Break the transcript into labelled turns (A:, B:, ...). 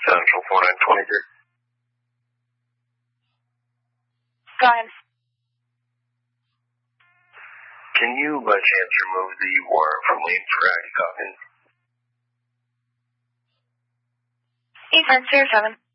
A: Central 4923.
B: Go ahead.
A: Can you, by chance, remove the warrant from Lane for Aggie Coffin?
B: 8-7.